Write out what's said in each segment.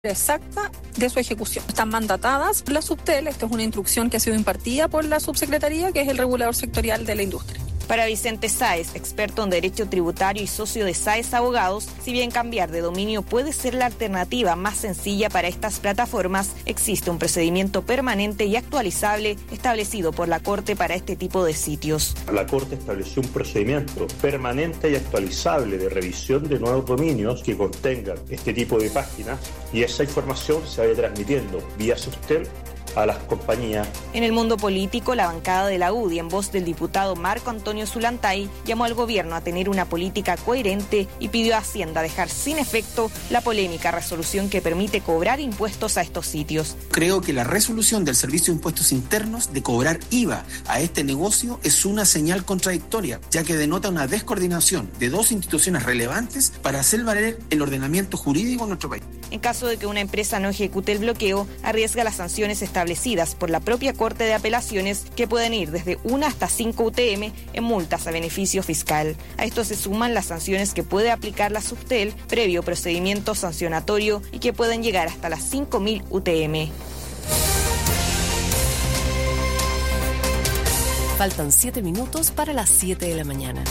exacta de su ejecución. Están mandatadas por la Subtel. Esta es una instrucción que ha sido impartida por la Subsecretaría, que es el regulador sectorial de la industria. Para Vicente Sáez, experto en Derecho Tributario y socio de Sáez Abogados, si bien cambiar de dominio puede ser la alternativa más sencilla para estas plataformas, existe un procedimiento permanente y actualizable establecido por la Corte para este tipo de sitios. La Corte estableció un procedimiento permanente y actualizable de revisión de nuevos dominios que contengan este tipo de páginas, y esa información se vaya transmitiendo vía Subtel a las compañías. En el mundo político, la bancada de la UDI, en voz del diputado Marco Antonio Zulantay, llamó al gobierno a tener una política coherente y pidió a Hacienda dejar sin efecto la polémica resolución que permite cobrar impuestos a estos sitios. Creo que la resolución del Servicio de Impuestos Internos de cobrar IVA a este negocio es una señal contradictoria, ya que denota una descoordinación de dos instituciones relevantes para hacer valer el ordenamiento jurídico en nuestro país. En caso de que una empresa no ejecute el bloqueo, arriesga las sanciones establecidas por la propia Corte de Apelaciones, que pueden ir desde 1 hasta 5 UTM en multas a beneficio fiscal. A esto se suman las sanciones que puede aplicar la Subtel previo procedimiento sancionatorio y que pueden llegar hasta las 5.000 UTM. Faltan 7 minutos para las 7 de la mañana.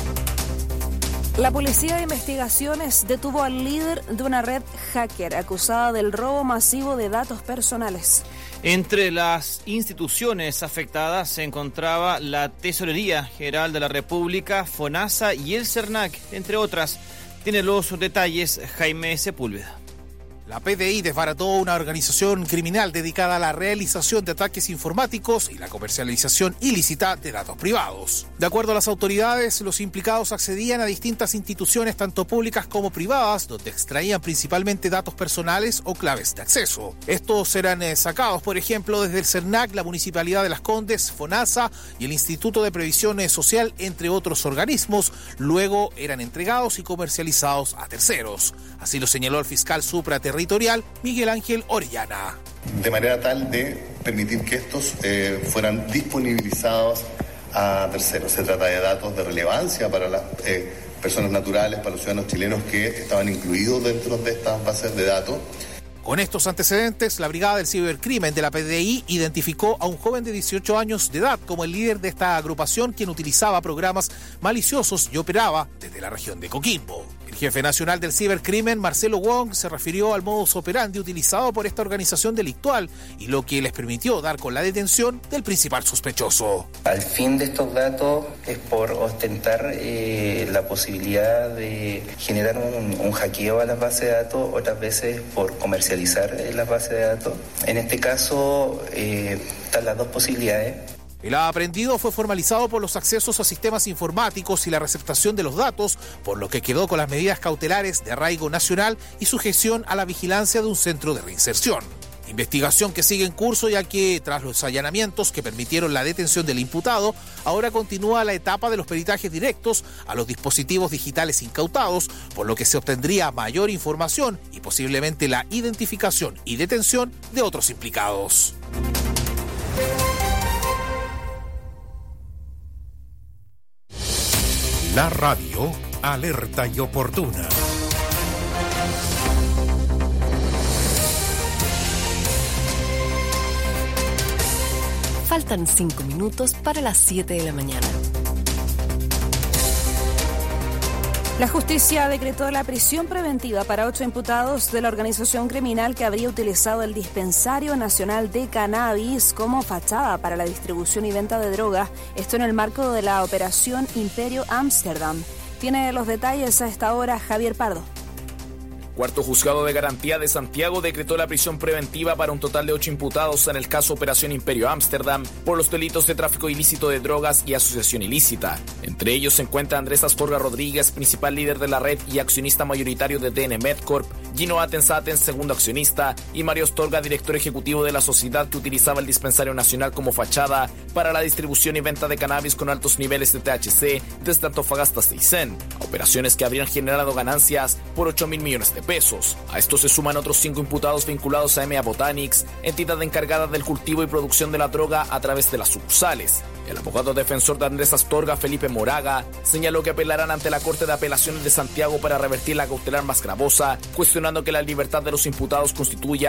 La Policía de Investigaciones detuvo al líder de una red hacker acusada del robo masivo de datos personales. Entre las instituciones afectadas se encontraba la Tesorería General de la República, FONASA y el CERNAC, entre otras. Tiene los detalles Jaime Sepúlveda. La PDI desbarató una organización criminal dedicada a la realización de ataques informáticos y la comercialización ilícita de datos privados. De acuerdo a las autoridades, los implicados accedían a distintas instituciones, tanto públicas como privadas, donde extraían principalmente datos personales o claves de acceso. Estos eran sacados, por ejemplo, desde el CERNAC, la Municipalidad de Las Condes, FONASA y el Instituto de Previsión Social, entre otros organismos. Luego eran entregados y comercializados a terceros. Así lo señaló el fiscal supraterritorial Miguel Ángel Orellana. De manera tal de permitir que estos fueran disponibilizados a terceros. Se trata de datos de relevancia para las personas naturales, para los ciudadanos chilenos que estaban incluidos dentro de estas bases de datos. Con estos antecedentes, la Brigada del Cibercrimen de la PDI identificó a un joven de 18 años de edad como el líder de esta agrupación, quien utilizaba programas maliciosos y operaba desde la región de Coquimbo. El jefe nacional del cibercrimen, Marcelo Wong, se refirió al modus operandi utilizado por esta organización delictual y lo que les permitió dar con la detención del principal sospechoso. Al fin de estos datos es por ostentar la posibilidad de generar un hackeo a las bases de datos, otras veces por comercializar las bases de datos. En este caso están las dos posibilidades. El aprehendido fue formalizado por los accesos a sistemas informáticos y la receptación de los datos, por lo que quedó con las medidas cautelares de arraigo nacional y sujeción a la vigilancia de un centro de reinserción. Investigación que sigue en curso, ya que tras los allanamientos que permitieron la detención del imputado, ahora continúa la etapa de los peritajes directos a los dispositivos digitales incautados, por lo que se obtendría mayor información y posiblemente la identificación y detención de otros implicados. La radio alerta y oportuna. Faltan 5 minutos para las 7 de la mañana. La justicia decretó la prisión preventiva para 8 imputados de la organización criminal que habría utilizado el Dispensario Nacional de Cannabis como fachada para la distribución y venta de drogas. Esto en el marco de la Operación Imperio Ámsterdam. Tiene los detalles a esta hora Javier Pardo. Cuarto Juzgado de Garantía de Santiago decretó la prisión preventiva para un total de 8 imputados en el caso Operación Imperio Ámsterdam por los delitos de tráfico ilícito de drogas y asociación ilícita. Entre ellos se encuentra Andrés Astorga Rodríguez, principal líder de la red y accionista mayoritario de DN Medcorp, Gino Atens, segundo accionista, y Mario Astorga, director ejecutivo de la sociedad que utilizaba el Dispensario Nacional como fachada para la distribución y venta de cannabis con altos niveles de THC desde Antofagasta hasta Aysén, operaciones que habrían generado ganancias por 8.000 millones de de pesos. A esto se suman otros 5 imputados vinculados a EMEA Botanics, entidad encargada del cultivo y producción de la droga a través de las sucursales. El abogado defensor de Andrés Astorga, Felipe Moraga, señaló que apelarán ante la Corte de Apelaciones de Santiago para revertir la cautelar más gravosa, cuestionando que la libertad de los imputados constituya